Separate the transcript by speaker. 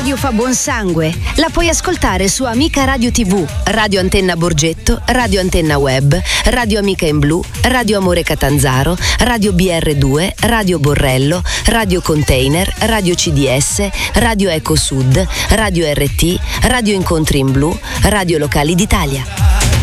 Speaker 1: radio fa buon sangue. La puoi ascoltare su Amica Radio TV, Radio Antenna Borgetto, Radio Antenna Web, Radio Amica in Blu, Radio Amore Catanzaro, Radio BR2, Radio Borrello, Radio Container, Radio CDS, Radio Eco Sud, Radio RT, Radio Incontri in Blu, Radio Locali d'Italia.